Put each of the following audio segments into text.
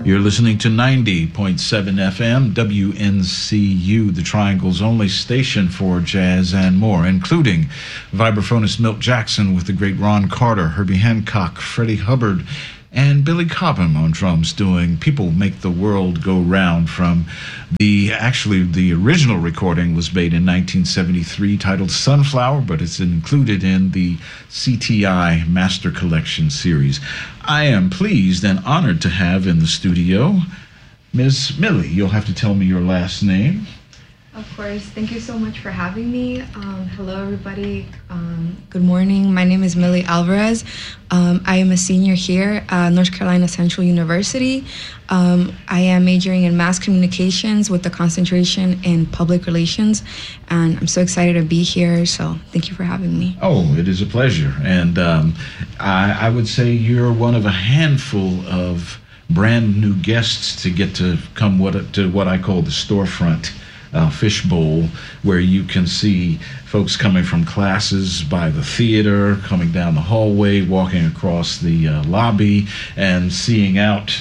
You're listening to 90.7 FM, WNCU, the Triangle's only station for jazz and more, including vibraphonist Milt Jackson with the great Ron Carter, Herbie Hancock, Freddie Hubbard, and Billy Cobham on drums doing People Make the World Go Round from the original recording was made in 1973 titled Sunflower, but it's included in the CTI Master Collection series. I am pleased and honored to have in the studio Ms. Millie. You'll have to tell me your last name. Of course. Thank you so much for having me. Hello, everybody. Good morning. My name is Millie Alvarez. I am a senior here at North Carolina Central University. I am majoring in mass communications with a concentration in public relations, and I'm so excited to be here, so thank you for having me. Oh, it is a pleasure. And I would say you're one of a handful of brand new guests to get to come to what I call the storefront fishbowl, where you can see folks coming from classes by the theater, coming down the hallway, walking across the lobby, and seeing out.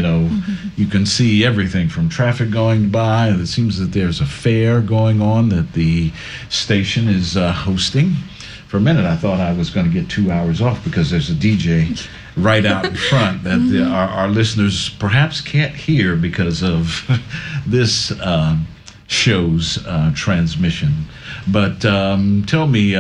You can see everything from traffic going by. It seems that there's a fair going on that the station is hosting. For a minute, I thought I was going to get 2 hours off because there's a DJ right out in front that our listeners perhaps can't hear because of this show's transmission. But tell me,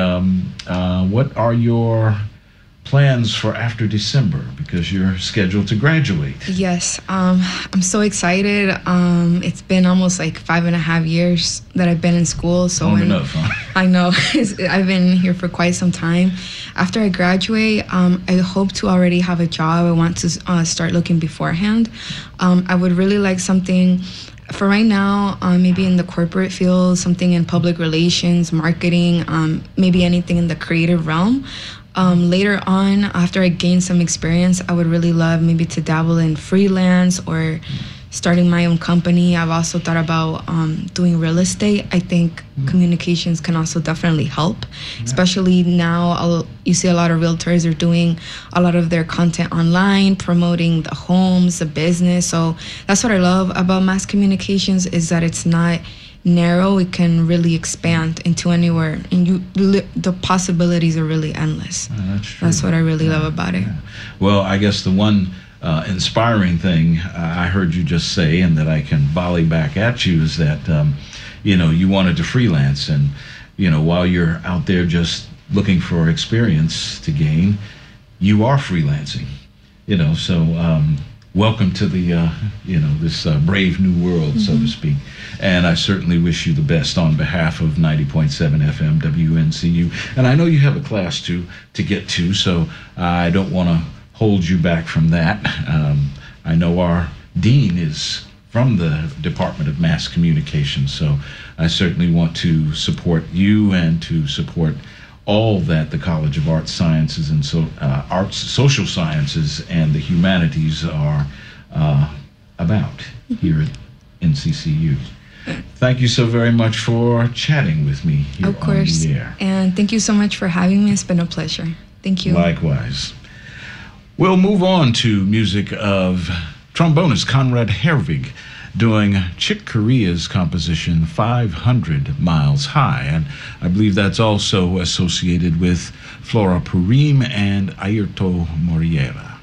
what are your plans for after December, because you're scheduled to graduate? Yes, I'm so excited. It's been almost like 5.5 years that I've been in school. So long enough, huh? I know. I've been here for quite some time. After I graduate, I hope to already have a job. I want to start looking beforehand. I would really like something for right now, maybe in the corporate field, something in public relations, marketing, maybe anything in the creative realm. Later on, after I gain some experience, I would really love maybe to dabble in freelance or starting my own company. I've also thought about doing real estate. I think communications can also definitely help, especially now you see a lot of realtors are doing a lot of their content online, promoting the homes, the business. So that's what I love about mass communications, is that it's not narrow. It can really expand into anywhere, and the possibilities are really endless. That's true. That's what I really love about it. Well, I guess the one inspiring thing I heard you just say, and that I can volley back at you, is that you wanted to freelance, and while you're out there just looking for experience to gain, you are freelancing. So welcome to the this brave new world, so to speak. And I certainly wish you the best on behalf of 90.7 FM WNCU. And I know you have a class to get to, so I don't want to hold you back from that. I know our dean is from the Department of Mass Communication, so I certainly want to support you and to support all that the College of Arts, Sciences, and Arts, Social Sciences, and the Humanities are about here at NCCU. Thank you so very much for chatting with me here of course. On the air. And thank you so much for having me. It's been a pleasure. Thank you. Likewise. We'll move on to music of trombonist Conrad Herwig doing Chick Corea's composition 500 Miles High. And I believe that's also associated with Flora Purim and Airto Moriera.